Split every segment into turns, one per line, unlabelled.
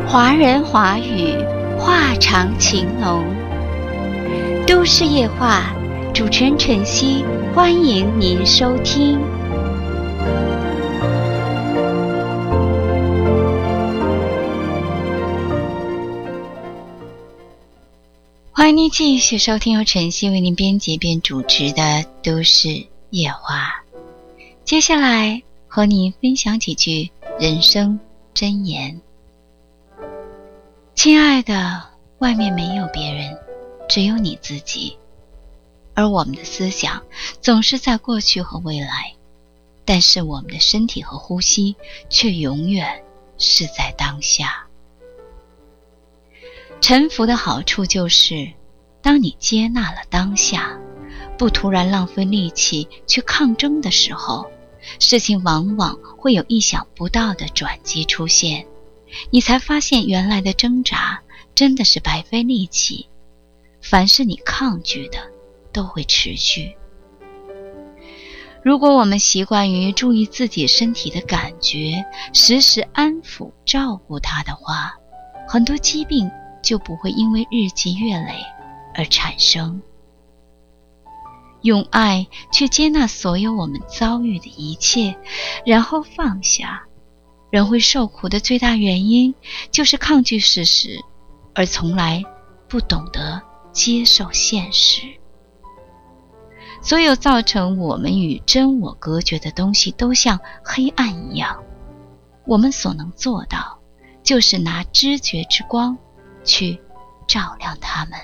华人华语，话长情浓。都市夜话，主持人晨曦，欢迎您收听。欢迎您继续收听由晨曦为您编辑并主持的都市夜话。接下来和您分享几句人生箴言。亲爱的，外面没有别人，只有你自己。而我们的思想总是在过去和未来，但是我们的身体和呼吸却永远是在当下。臣服的好处就是，当你接纳了当下，不突然浪费力气去抗争的时候，事情往往会有意想不到的转机出现，你才发现原来的挣扎真的是白费力气。凡是你抗拒的都会持续。如果我们习惯于注意自己身体的感觉，时时安抚照顾它的话，很多疾病就不会因为日积月累而产生。用爱去接纳所有我们遭遇的一切，然后放下。人会受苦的最大原因就是抗拒事实，而从来不懂得接受现实。所有造成我们与真我隔绝的东西都像黑暗一样，我们所能做到就是拿知觉之光去照亮它们。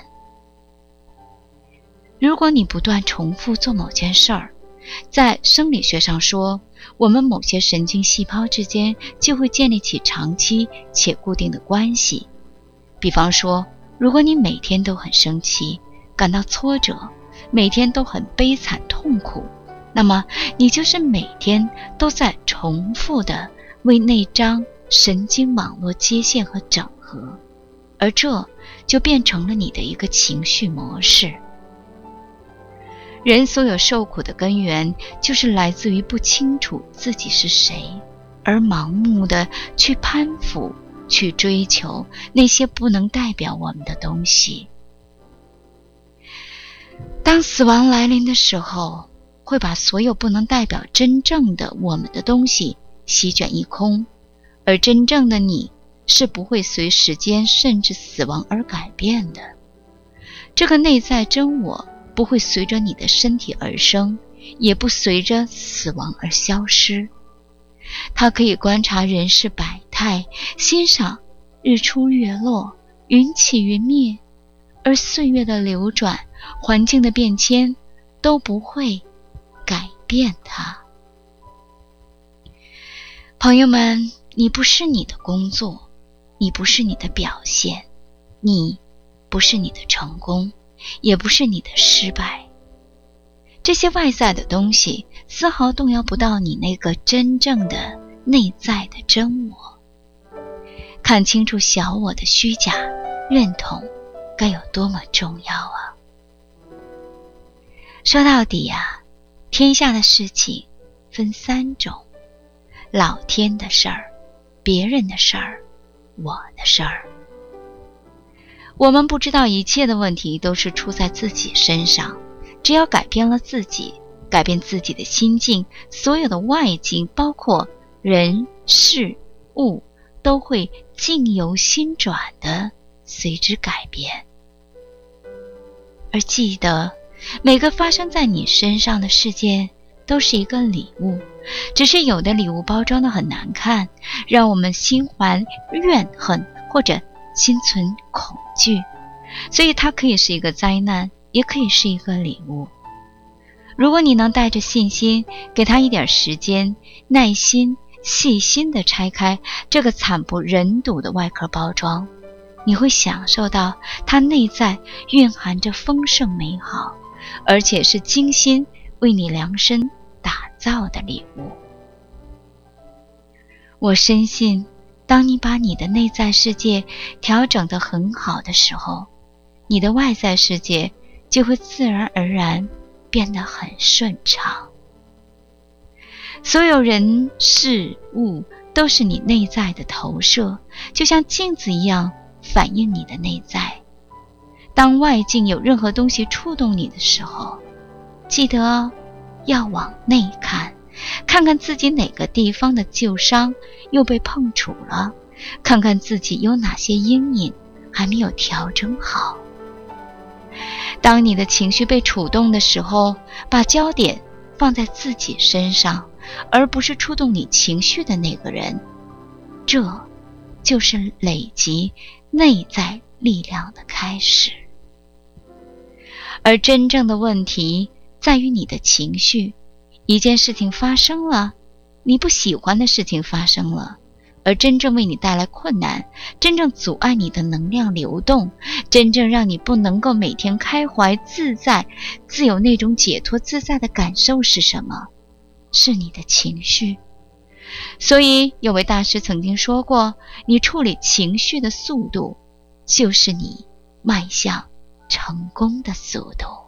如果你不断重复做某件事儿，在生理学上说，我们某些神经细胞之间就会建立起长期且固定的关系。比方说，如果你每天都很生气，感到挫折，每天都很悲惨痛苦，那么你就是每天都在重复的为那张神经网络接线和整合，而这就变成了你的一个情绪模式。人所有受苦的根源就是来自于不清楚自己是谁，而盲目的去攀附，去追求那些不能代表我们的东西。当死亡来临的时候，会把所有不能代表真正的我们的东西席卷一空，而真正的你是不会随时间甚至死亡而改变的。这个内在真我不会随着你的身体而生，也不随着死亡而消失。它可以观察人世百态，欣赏日出月落，云起云灭，而岁月的流转，环境的变迁都不会改变它。朋友们，你不是你的工作，你不是你的表现，你不是你的成功，也不是你的失败。这些外在的东西丝毫动摇不到你那个真正的内在的真我。看清楚小我的虚假，认同该有多么重要啊！说到底啊，天下的事情分三种：老天的事儿、别人的事儿、我的事儿。我们不知道一切的问题都是出在自己身上，只要改变了自己，改变自己的心境，所有的外境，包括人事物，都会境由心转的随之改变。而记得，每个发生在你身上的事件都是一个礼物，只是有的礼物包装得很难看，让我们心怀怨恨或者心存恐惧，所以它可以是一个灾难，也可以是一个礼物。如果你能带着信心，给它一点时间，耐心细心地拆开这个惨不忍睹的外壳包装，你会享受到它内在蕴含着丰盛美好，而且是精心为你量身打造的礼物。我深信，当你把你的内在世界调整得很好的时候，你的外在世界就会自然而然变得很顺畅。所有人事物都是你内在的投射，就像镜子一样反映你的内在。当外境有任何东西触动你的时候，记得要往内看，看看自己哪个地方的旧伤又被碰触了，看看自己有哪些阴影还没有调整好。当你的情绪被触动的时候，把焦点放在自己身上，而不是触动你情绪的那个人，这就是累积内在力量的开始。而真正的问题在于你的情绪。一件事情发生了，你不喜欢的事情发生了，而真正为你带来困难，真正阻碍你的能量流动，真正让你不能够每天开怀自在，自有那种解脱自在的感受是什么？是你的情绪。所以有位大师曾经说过，你处理情绪的速度，就是你迈向成功的速度。